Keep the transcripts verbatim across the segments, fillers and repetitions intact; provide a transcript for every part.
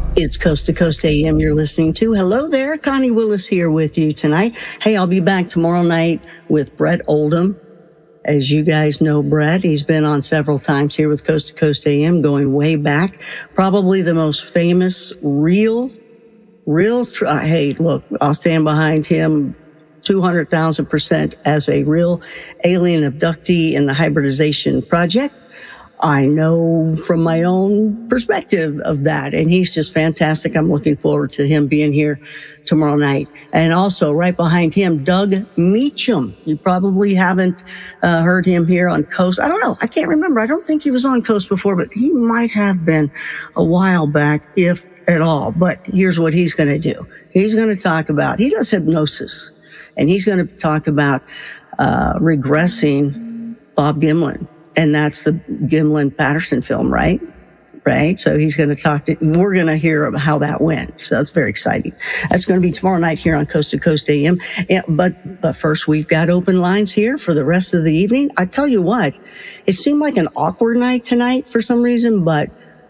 It's Coast to Coast A M you're listening to. Hello there, Connie Willis here with you tonight. Hey, I'll be back tomorrow night with Brett Oldham. As you guys know Brett, he's been on several times here with Coast to Coast A M, going way back. Probably the most famous real, real, tr- uh, hey, look, I'll stand behind him two hundred thousand percent as a real alien abductee in the hybridization project. I know from my own perspective of that, and he's just fantastic. I'm looking forward to him being here tomorrow night. And also right behind him, Doug Meacham. You probably haven't uh, heard him here on Coast. I don't know. I can't remember. I don't think he was on Coast before, but he might have been a while back, if at all. But here's what he's going to do. He's going to talk about, he does hypnosis, and he's going to talk about uh, regressing Bob Gimlin. And that's the Gimlin-Patterson film, right? Right? So he's going to talk to, we're going to hear about how that went. So that's very exciting. That's going to be tomorrow night here on Coast to Coast A M. And, but, but first, we've got open lines here for the rest of the evening. I tell you what, it seemed like an awkward night tonight for some reason, but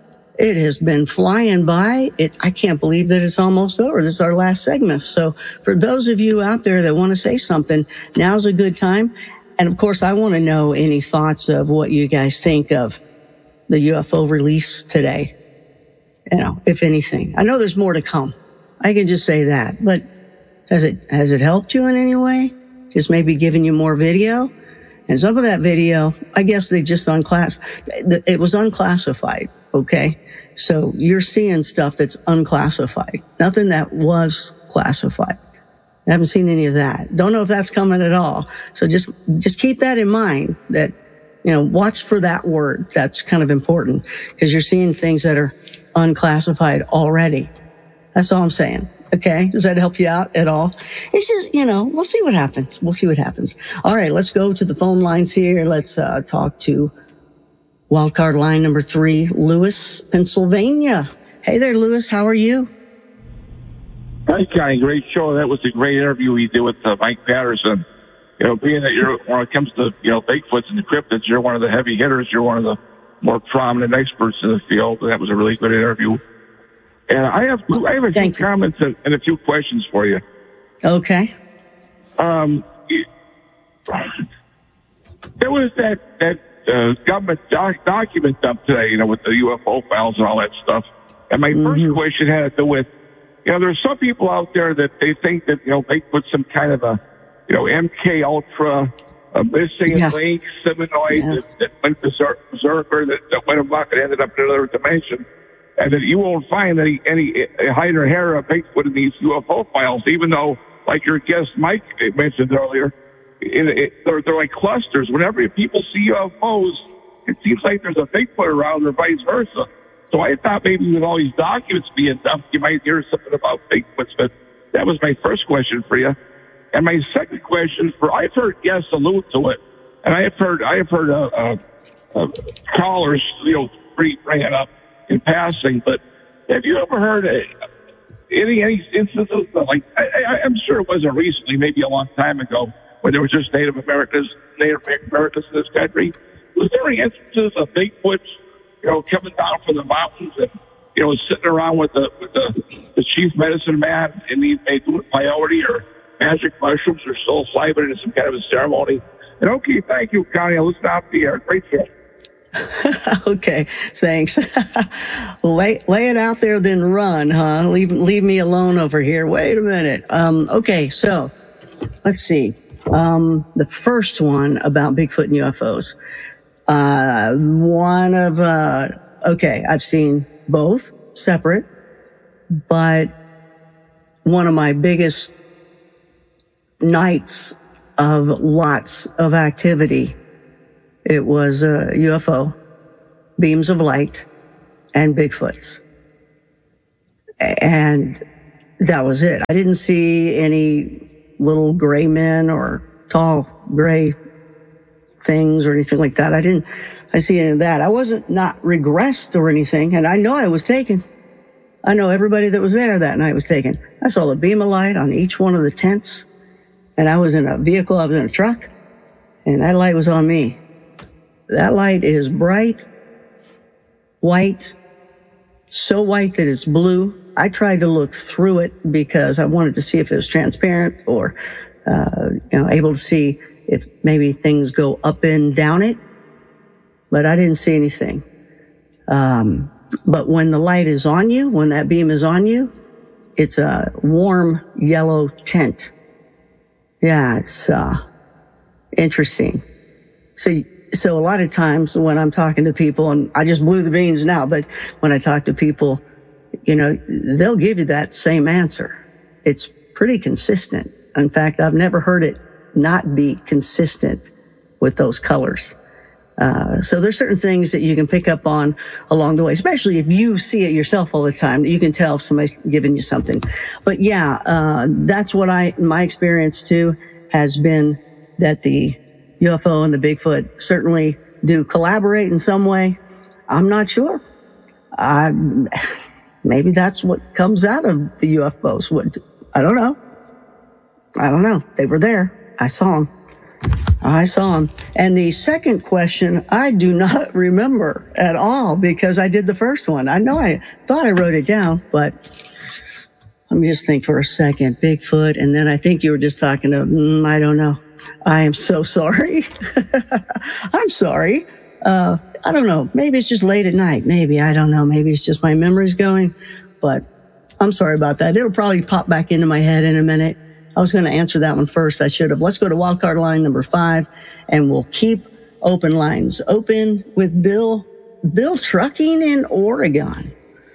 it has been flying by. It, I can't believe that it's almost over. This is our last segment. So for those of you out there that want to say something, now's a good time. And of course, I want to know any thoughts of what you guys think of the U F O release today. You know, if anything. I know there's more to come. I can just say that. But has it has it helped you in any way? Just maybe giving you more video? And some of that video, I guess they just unclass. It was unclassified, okay? So you're seeing stuff that's unclassified. Nothing that was classified. I haven't seen any of that. Don't know if that's coming at all. So just, just keep that in mind, that, you know, watch for that word. That's kind of important because you're seeing things that are unclassified already. That's all I'm saying. Okay. Does that help you out at all? It's just, you know, we'll see what happens. We'll see what happens. All right. Let's go to the phone lines here. Let's uh, talk to wildcard line number three, Lewis, Pennsylvania. Hey there, Lewis. How are you? Hi, Connie. Great show. That was a great interview you did with uh, Mike Patterson. You know, being that you're, when it comes to, you know, Bigfoots and the cryptids, you're one of the heavy hitters. You're one of the more prominent experts in the field. And that was a really good interview. And I have, I have a Thank few you. comments and, and a few questions for you. Okay. Um, there was that, that uh, government doc, document dump today, you know, with the U F O files and all that stuff. And my Mm-hmm. first question had to do with, you know, there's some people out there that they think that, you know, they put some kind of a, you know, M K Ultra, a missing Yeah. link, Seminoid Yeah. that, that went berser- berserker, that, that went amok and ended up in another dimension. And that you won't find any, any hide or hair of Bigfoot in these U F O files, even though, like your guest Mike mentioned earlier, it, it, they're, they're like clusters. Whenever people see U F Os, it seems like there's a Bigfoot around or vice versa. So I thought maybe with all these documents being dumped, you might hear something about Bigfoots, but that was my first question for you. And my second question for, I've heard guests allude to it, and I have heard, I have heard, uh, uh, uh callers, you know, bring it up in passing, but have you ever heard uh, any, any instances of, like, I, I, I'm sure it wasn't recently, maybe a long time ago, when there was just Native Americans, Native Americans in this country. Was there any instances of Bigfoots, you know, coming down from the mountains and, you know, sitting around with the with the, the chief medicine man and he may do it peyote or magic mushrooms or psilocybin in some kind of a ceremony? And okay, thank you, Connie. I'll listen out the air. Great show. Okay, thanks. lay, lay it out there, then run, huh? Leave, leave me alone over here. Wait a minute. Um, okay, so let's see. Um, the first one about Bigfoot and U F Os. Uh, one of, uh, okay, I've seen both separate, but one of my biggest nights of lots of activity, it was a U F O, beams of light, and Bigfoots. And that was it. I didn't see any little gray men or tall gray things or anything like that. I didn't, I see any of that. I wasn't not regressed or anything, and I know I was taken. I know everybody that was there that night was taken. I saw the beam of light on each one of the tents, and I was in a vehicle, I was in a truck, and that light was on me. That light is bright, white, so white that it's blue. I tried to look through it because I wanted to see if it was transparent or, uh, you know, able to see if maybe things go up and down it, but I didn't see anything. Um, but when the light is on you, when that beam is on you, it's a warm yellow tint. Yeah, it's, uh, interesting. So, so a lot of times when I'm talking to people, and I just blew the beans now, but when I talk to people, you know, they'll give you that same answer. It's pretty consistent. In fact, I've never heard it not be consistent with those colors. Uh, so there's certain things that you can pick up on along the way, especially if you see it yourself all the time, that you can tell if somebody's giving you something. But yeah, uh, that's what I, my experience too has been, that the U F O and the Bigfoot certainly do collaborate in some way. I'm not sure. I, maybe that's what comes out of the U F Os. What, I don't know. I don't know. They were there. I saw them. I saw them. And the second question, I do not remember at all because I did the first one. I know I thought I wrote it down, but let me just think for a second. Bigfoot. And then I think you were just talking to, mm, I don't know. I am so sorry. I'm sorry. Uh, I don't know. Maybe it's just late at night. Maybe. I don't know. Maybe it's just my memories going, but I'm sorry about that. It'll probably pop back into my head in a minute. I was going to answer that one first. I should have. Let's go to wildcard line number five, and we'll keep open lines open with Bill. Bill trucking in Oregon.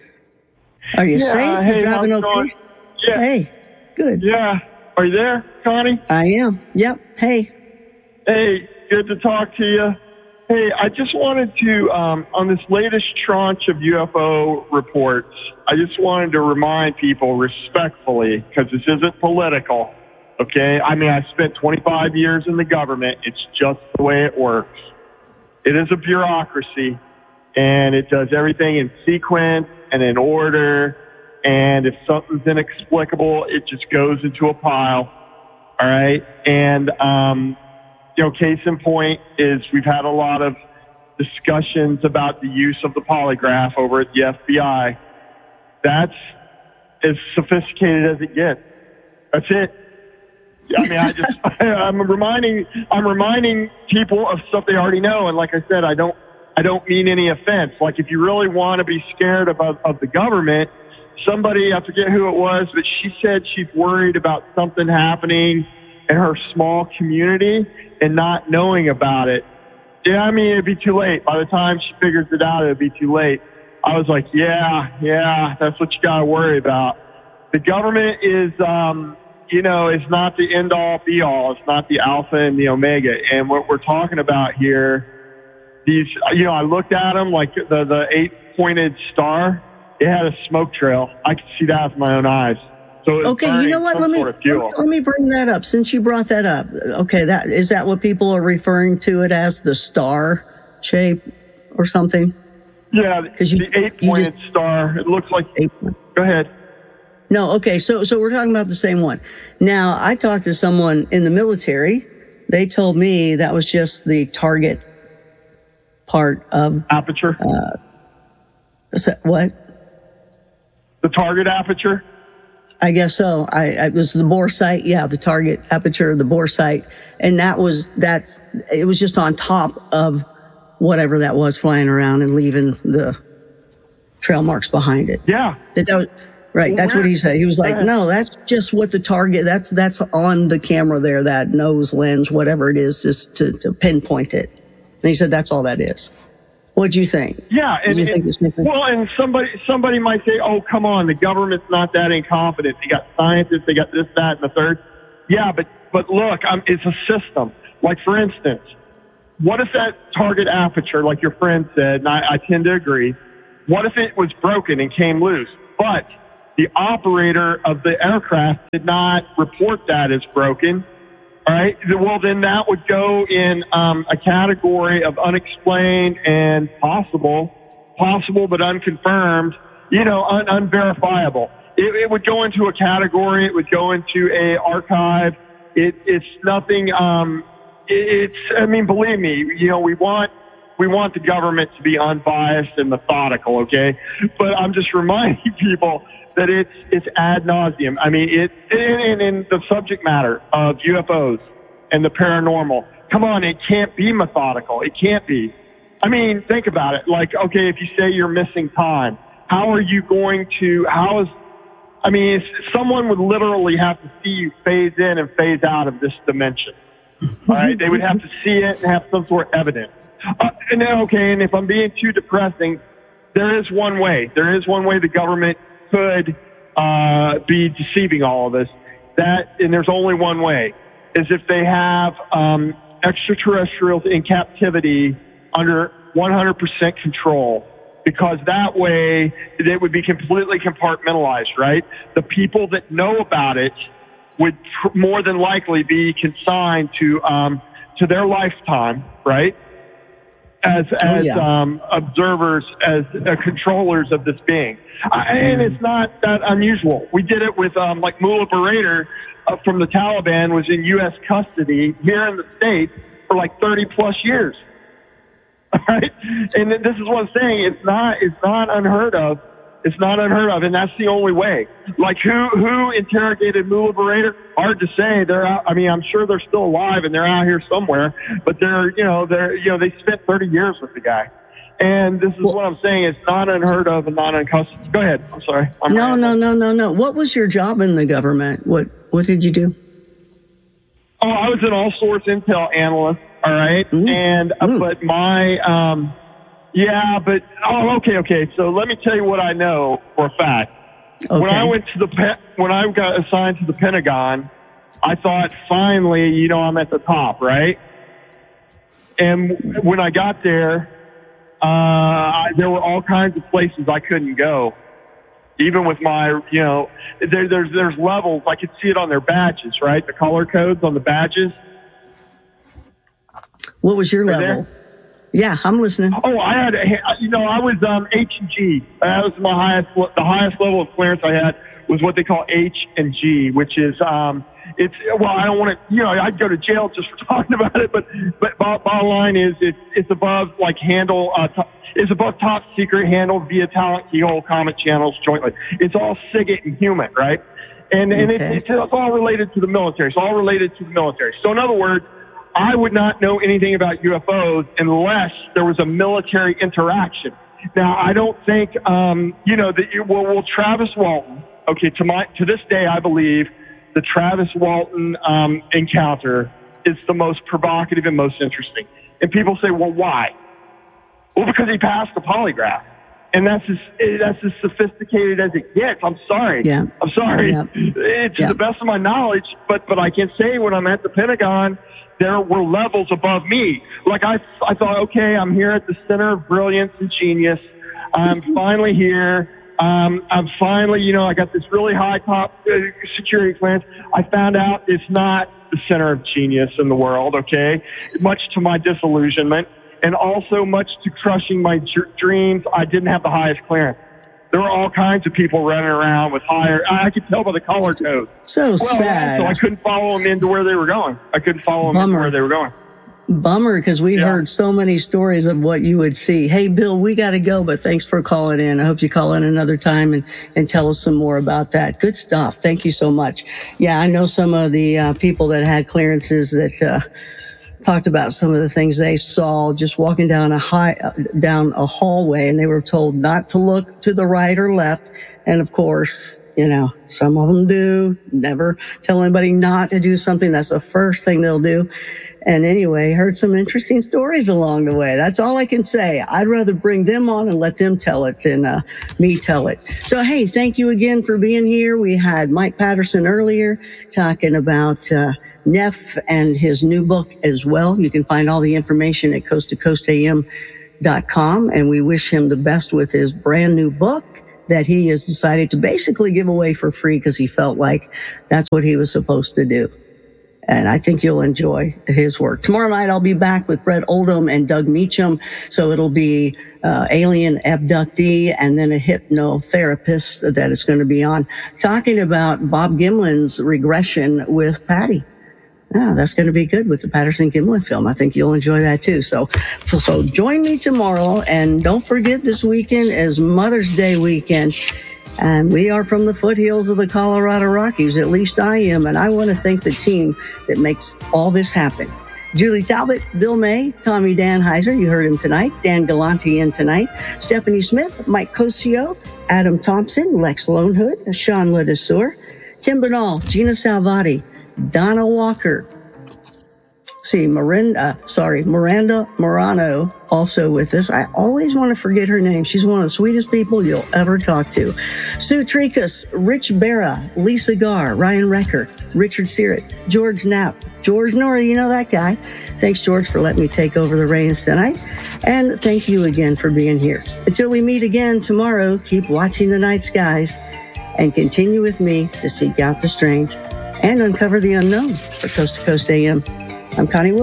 Are you yeah, safe? Hey, You're driving okay? Going? Yeah. Hey, good. Yeah. Are you there, Connie? I am. Yep. Hey. Hey, good to talk to you. Hey, I just wanted to, um, on this latest tranche of U F O reports, I just wanted to remind people respectfully, because this isn't political, okay? I mean, I spent twenty-five years in the government. It's just the way it works. It is a bureaucracy, and it does everything in sequence and in order, and if something's inexplicable, it just goes into a pile, all right? And, um, you know, case in point is we've had a lot of discussions about the use of the polygraph over at the F B I. That's as sophisticated as it gets. That's it. I mean, I just, I'm reminding, I'm reminding people of stuff they already know. And like I said, I don't, I don't mean any offense. Like if you really want to be scared of, of the government, somebody, I forget who it was, but she said she's worried about something happening in her small community and not knowing about it. Yeah, I mean, it'd be too late. By the time she figures it out, it'd be too late. I was like, yeah, yeah, that's what you got to worry about. The government is, um, you know, it's not the end all be all. It's not the alpha and the omega. And what we're talking about here, these, you know, I looked at them like the, the eight pointed star. It had a smoke trail. I could see that with my own eyes. So okay, you know what? Let me, let me let me bring that up since you brought that up. Okay, that is that what people are referring to it as, the star shape or something? Yeah, because the eight-pointed star. It looks like. Eight. Go ahead. No, okay. So so we're talking about the same one. Now, I talked to someone in the military. They told me that was just the target part of aperture. Uh, what? The target aperture. I guess so. I, it was the bore sight. Yeah, the target aperture, the bore sight. And that was, that's, it was just on top of whatever that was flying around and leaving the trail marks behind it. Yeah. That, that was, right. Well, that's what he said. He was like, no, that's just what the target, that's, that's on the camera there, that nose, lens, whatever it is, just to, to pinpoint it. And he said, that's all that is. What'd you think? Yeah, and, Did you think and, the same thing? Well, and somebody somebody might say, "Oh, come on, the government's not that incompetent. They got scientists, they got this, that, and the third." Yeah, but but look, um, it's a system. Like for instance, what if that target aperture, like your friend said, and I, I tend to agree, what if it was broken and came loose, but the operator of the aircraft did not report that as broken? All right. Well, then that would go in um, a category of unexplained and possible, possible but unconfirmed, you know, un- unverifiable. It, it would go into a category. It would go into a archive. It, it's nothing. Um, it, it's. I mean, believe me. You know, we want we want the government to be unbiased and methodical, okay? But I'm just reminding people that it's it's ad nauseum. I mean, it in, in the subject matter of U F Os and the paranormal. Come on, it can't be methodical. It can't be. I mean, think about it. Like, okay, if you say you're missing time, how are you going to? How is? I mean, someone would literally have to see you phase in and phase out of this dimension. All right, they would have to see it and have some sort of evidence. Uh, and then, okay, and if I'm being too depressing, there is one way. There is one way the government could uh, be deceiving all of us. That, and there's only one way, is if they have um, extraterrestrials in captivity under one hundred percent control, because that way it would be completely compartmentalized, right? The people that know about it would tr- more than likely be consigned to um, to their lifetime, right? As as oh, yeah. um, observers, as uh, controllers of this being, uh, and it's not that unusual. We did it with um, like Mullah Barater uh, from the Taliban was in U S custody here in the States for like thirty plus years. All right, and this is what I'm saying. It's not it's not unheard of. It's not unheard of, and that's the only way. Like, who who interrogated Mullah Barater? Hard to say. They're out, I mean, I'm sure they're still alive and they're out here somewhere. But they're, you know, they're, you know, they spent thirty years with the guy. And this is well, what I'm saying. It's not unheard of and not unaccustomed. Go ahead. I'm sorry. I'm no, rambling. no, no, no, no. What was your job in the government? What What did you do? Oh, I was an all source intel analyst. All right, Ooh. and uh, Ooh. but my. Um, Yeah, but, oh, okay, okay. So let me tell you what I know for a fact. Okay. When I went to the, when I got assigned to the Pentagon, I thought, finally, you know, I'm at the top, right? And when I got there, uh, there were all kinds of places I couldn't go. Even with my, you know, there, there's, there's levels. I could see it on their badges, right? The color codes on the badges. What was your Are level? there? Yeah, I'm listening. Oh, I had, you know, I was um, H and G. That was my highest, the highest level of clearance I had was what they call H and G, which is, um, it's, well, I don't want to, you know, I'd go to jail just for talking about it, but, but bottom line is it's, it's above, like, handle, uh, top, it's above top secret, handled via talent keyhole comet channels jointly. It's all SIGINT and human, right? And, and Okay. it's, it's, it's all related to the military. It's all related to the military. So in other words, I would not know anything about U F Os unless there was a military interaction. Now, I don't think, um, you know, that you, well, well, Travis Walton, okay, to my, to this day, I believe the Travis Walton, um, encounter is the most provocative and most interesting. And people say, well, why? Well, because he passed the polygraph. And that's as, that's as sophisticated as it gets. I'm sorry. Yeah. I'm sorry. Yeah. It's yeah. to the best of my knowledge, but, but I can say when I'm at the Pentagon, there were levels above me. Like I, I thought, okay, I'm here at the center of brilliance and genius. I'm finally here. Um, I'm finally, you know, I got this really high top uh, security clearance. I found out it's not the center of genius in the world, okay? Much to my disillusionment and also much to crushing my dr- dreams, I didn't have the highest clearance. There were all kinds of people running around with higher, I could tell by the color code. So well, sad. Also, I couldn't follow them into where they were going. I couldn't follow them Bummer. into where they were going. Bummer, because we Yeah. heard so many stories of what you would see. Hey, Bill, we got to go, but thanks for calling in. I hope you call in another time and, and tell us some more about that. Good stuff. Thank you so much. Yeah, I know some of the uh, people that had clearances that uh, talked about some of the things they saw just walking down a high, uh, down a hallway, and they were told not to look to the right or left. And of course, you know, some of them do. Never tell anybody not to do something. That's the first thing they'll do. And anyway, heard some interesting stories along the way. That's all I can say. I'd rather bring them on and let them tell it than uh, me tell it. So, hey, thank you again for being here. We had Mike Patterson earlier talking about uh, Neff and his new book as well. You can find all the information at coast to coast a m dot com. And we wish him the best with his brand new book that he has decided to basically give away for free because he felt like that's what he was supposed to do. And I think you'll enjoy his work. Tomorrow night, I'll be back with Brett Oldham and Doug Meacham. So it'll be uh, alien abductee and then a hypnotherapist that is going to be on talking about Bob Gimlin's regression with Patty. Oh, that's going to be good with the Patterson Gimlin film. I think you'll enjoy that too. So, so join me tomorrow, and don't forget this weekend is Mother's Day weekend. And we are from the foothills of the Colorado Rockies. At least I am. And I want to thank the team that makes all this happen. Julie Talbot, Bill May, Tommy Danheiser, you heard him tonight. Dan Galante in tonight. Stephanie Smith, Mike Cosio, Adam Thompson, Lex Lonehood, Sean Ledesur, Tim Banal, Gina Salvati, Donna Walker. See, Miranda, sorry, Miranda Morano also with us. I always want to forget her name. She's one of the sweetest people you'll ever talk to. Sue Trikas, Rich Barra, Lisa Garr, Ryan Recker, Richard Searit, George Knapp, George Nora, you know that guy. Thanks, George, for letting me take over the reins tonight. And thank you again for being here. Until we meet again tomorrow, keep watching the night skies and continue with me to seek out the strange and uncover the unknown for Coast to Coast A M. I'm Connie Willis.